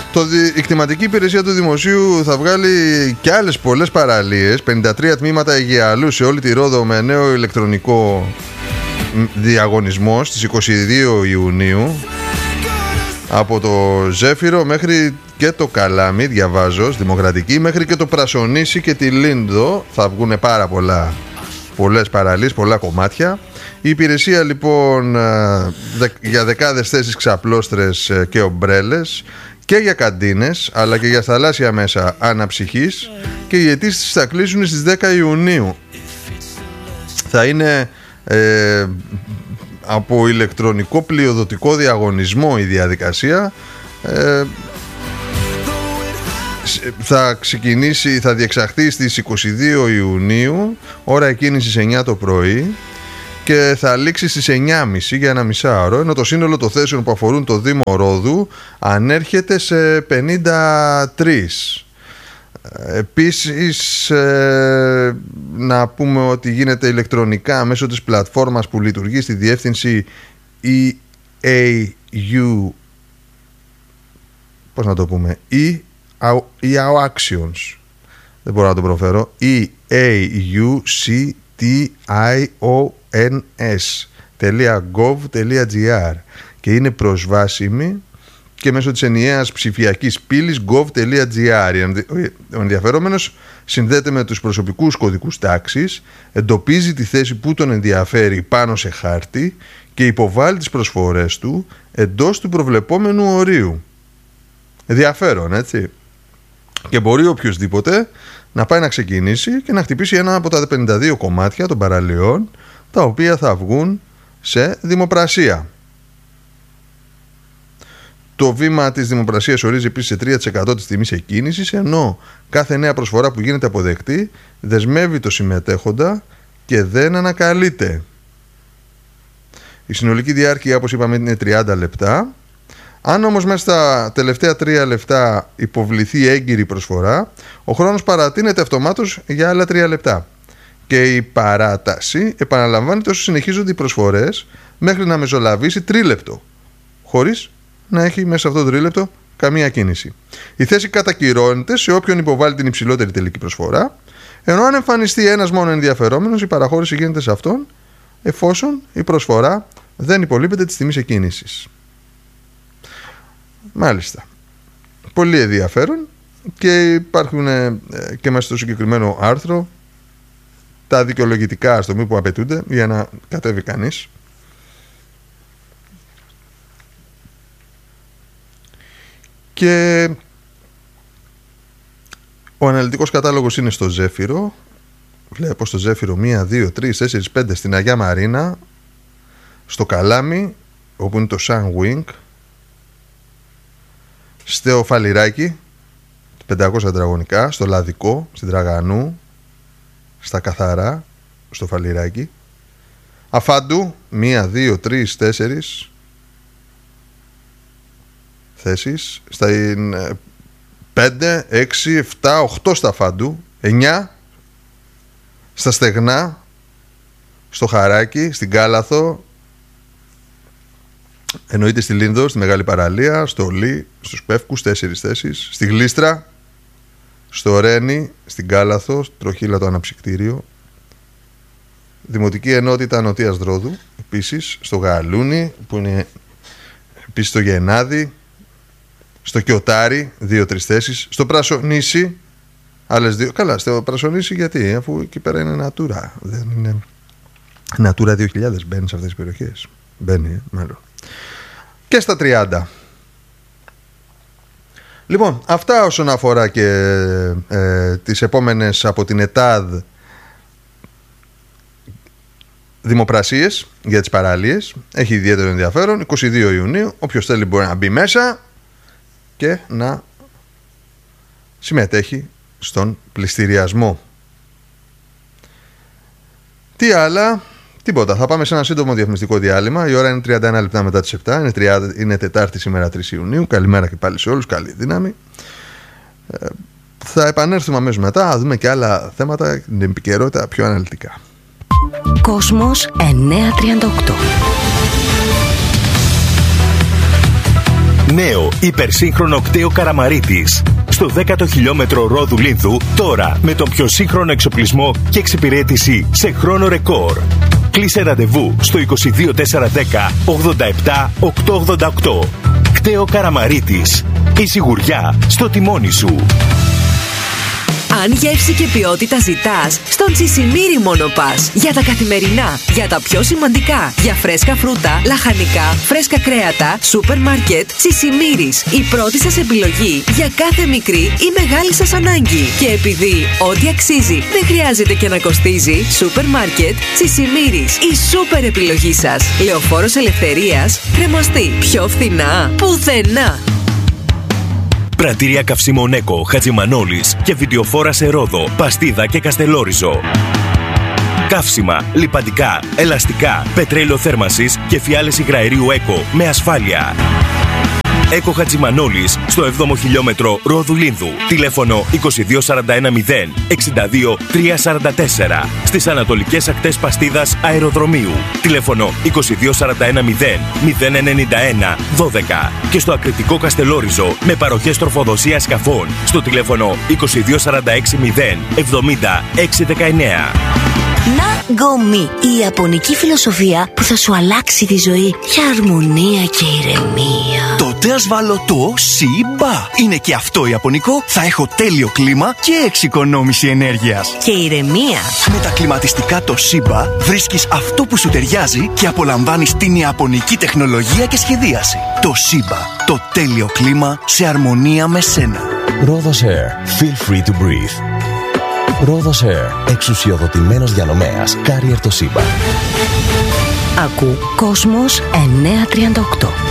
Η κτηματική υπηρεσία του Δημοσίου θα βγάλει και άλλες πολλές παραλίες, 53 τμήματα Αιγιαλού σε όλη τη Ρόδο με νέο ηλεκτρονικό διαγωνισμό στις 22 Ιουνίου. Από το Ζέφυρο μέχρι και το Καλάμι, διαβάζω, στη Δημοκρατική, μέχρι και το Πρασονήσι και τη Λίνδο θα βγουν πάρα πολλές παραλίες, πολλά κομμάτια. Η υπηρεσία λοιπόν για δεκάδες θέσεις ξαπλώστρες και ομπρέλες και για καντίνες αλλά και για θαλάσσια μέσα αναψυχής, και οι αιτήσεις θα κλείσουν στις 10 Ιουνίου. Θα είναι από ηλεκτρονικό πλειοδοτικό διαγωνισμό η διαδικασία. Θα διεξαχθεί στις 22 Ιουνίου, ώρα εκκίνησης 9 το πρωί, και θα λήξει στις 9.30 για ένα μισάωρο, ενώ το σύνολο των θέσεων που αφορούν το Δήμο Ρόδου ανέρχεται σε 53. Επίσης να πούμε ότι γίνεται ηλεκτρονικά μέσω της πλατφόρμας που λειτουργεί στη διεύθυνση EAU, πώς να το πούμε, EAUactions, δεν μπορώ να το προφέρω, EAUCTIONS.gov.gr, και είναι προσβάσιμη και μέσω της ενιαίας ψηφιακής πύλης gov.gr. Ο ενδιαφερόμενος συνδέεται με τους προσωπικούς κωδικούς τάξης, εντοπίζει τη θέση που τον ενδιαφέρει πάνω σε χάρτη και υποβάλλει τις προσφορές του εντός του προβλεπόμενου ορίου. Ενδιαφέρον, έτσι. Και μπορεί οποιοσδήποτε να πάει να ξεκινήσει και να χτυπήσει ένα από τα 52 κομμάτια των παραλιών, τα οποία θα βγουν σε δημοπρασία. Το βήμα της δημοπρασίας ορίζει επίσης σε 3% της τιμής εκκίνησης, ενώ κάθε νέα προσφορά που γίνεται αποδεκτή δεσμεύει το συμμετέχοντα και δεν ανακαλείται. Η συνολική διάρκεια, όπως είπαμε, είναι 30 λεπτά. Αν όμως μέσα στα τελευταία 3 λεπτά υποβληθεί έγκυρη προσφορά, ο χρόνος παρατείνεται αυτομάτως για άλλα 3 λεπτά. Και η παράταση επαναλαμβάνεται όσο συνεχίζονται οι προσφορές μέχρι να μεσολαβήσει τρίλεπτο, χωρίς να έχει μέσα σε αυτό το τρίλεπτο καμία κίνηση. Η θέση κατακυρώνεται σε όποιον υποβάλει την υψηλότερη τελική προσφορά, ενώ αν εμφανιστεί ένας μόνο ενδιαφερόμενος, η παραχώρηση γίνεται σε αυτόν, εφόσον η προσφορά δεν υπολείπεται της τιμής εκκίνησης. Μάλιστα. Πολύ ενδιαφέρον, και υπάρχουν και μέσα στο συγκεκριμένο άρθρο τα δικαιολογητικά, ας το πούμε, που απαιτούνται για να κατέβει κανείς. Και ο αναλυτικός κατάλογος είναι στο Ζέφυρο. Βλέπω στο Ζέφυρο 1, 2, 3, 4, 5, στην Αγιά Μαρίνα, στο Καλάμι, όπου είναι το Sunwing, στο Φαλιράκι 500 τετραγωνικά, στο Λαδικό, στην Τραγανού, στα Καθαρά, στο Φαλιράκι, Αφάντου 1, 2, 3, 4 θέσεις, στα 5, 6, 7, 8 στα Αφάντου, 9 στα Στεγνά, στο Χαράκι, στην Κάλαθο, εννοείται στη Λίνδο, στη Μεγάλη Παραλία, στο Λί, στους Πεύκους 4 θέσεις, στη Γλίστρα, στο Ρένι, στην Κάλαθο, στο Τροχύλα το Αναψυκτήριο, Δημοτική Ενότητα Νοτίας Δρόδου, επίσης στο Γαλούνι, που είναι επίσης στο Γενάδι, στο Κιωτάρι 2-3 θέσεις, στο Πρασονήσι άλλες 2. Καλά, στο Πρασονήσι γιατί, αφού εκεί πέρα είναι Natura, δεν είναι Natura 2000, μπαίνει σε αυτές τις περιοχές, μπαίνει μάλλον. Και στα 30. Λοιπόν, αυτά όσον αφορά και τις επόμενες από την ΕΤΑΔ δημοπρασίες για τις παραλίες. Έχει ιδιαίτερο ενδιαφέρον. 22 Ιουνίου, όποιος θέλει μπορεί να μπει μέσα και να συμμετέχει στον πληστηριασμό. Τι άλλα? Τίποτα. Θα πάμε σε ένα σύντομο διαφημιστικό διάλειμμα. Η ώρα είναι 31 λεπτά μετά τις 7. Είναι Τετάρτη σήμερα 3 Ιουνίου. Καλημέρα και πάλι σε όλους. Καλή δύναμη. Θα επανέλθουμε αμέσως μετά. Θα δούμε και άλλα θέματα, την επικαιρότητα πιο αναλυτικά. Κόσμος 938. Νέο υπερσύγχρονο κτέο Καραμαρίτης. Στο 10ο χιλιόμετρο Ρόδου Λίνθου, τώρα με τον πιο σύγχρονο εξοπλισμό και εξυπηρέτηση σε χρόνο ρεκόρ. Κλείσε ραντεβού στο 22410 87 888. Κτέο Καραμαρίτης. Η σιγουριά στο τιμόνι σου. Αν γεύση και ποιότητα ζητάς, στον Τσισιμίρι μόνο πας. Για τα καθημερινά, για τα πιο σημαντικά, για φρέσκα φρούτα, λαχανικά, φρέσκα κρέατα, σούπερ μάρκετ, Τσισιμίρις. Η πρώτη σας επιλογή για κάθε μικρή ή μεγάλη σας ανάγκη. Και επειδή ό,τι αξίζει δεν χρειάζεται και να κοστίζει, σούπερ μάρκετ, Τσισιμίρις. Η σούπερ επιλογή σας. Λεωφόρος Ελευθερίας, Κρεμαστή. Πιο φθηνά, πουθενά. Πρατήρια καυσίμων Έκο, Χατζημανόλης και βιντεοφόρα σε Ρόδο, Παστίδα και Καστελόριζο. Καύσιμα, λιπαντικά, ελαστικά, πετρέλαιο θέρμανσης και φιάλες υγραερίου Έκο με ασφάλεια. Έκο Χατζημανόλης στο 7ο χιλιόμετρο Ρόδου Λίνθου. Τηλέφωνο 22410 62 344. Στις ανατολικές ακτές Παστίδας Αεροδρομίου. Τηλέφωνο 22410 091 12. Και στο ακριτικό Καστελόριζο με παροχές τροφοδοσίας σκαφών στο τηλέφωνο 22460 70 619. Ναγκομί, η ιαπωνική φιλοσοφία που θα σου αλλάξει τη ζωή για αρμονία και ηρεμία. Τότε ας βάλω το Σιμπα. Είναι και αυτό ιαπωνικό, θα έχω τέλειο κλίμα και εξοικονόμηση ενέργειας. Και ηρεμία. Με τα κλιματιστικά το Σιμπα βρίσκεις αυτό που σου ταιριάζει και απολαμβάνεις την ιαπωνική τεχνολογία και σχεδίαση. Το Σιμπα, το τέλειο κλίμα σε αρμονία με σένα. Rhodos Air. Feel free to breathe. Rhodos Air. Εξουσιοδοτημένος διανομέας. Carrier Toshiba. Ακού Κόσμος 938.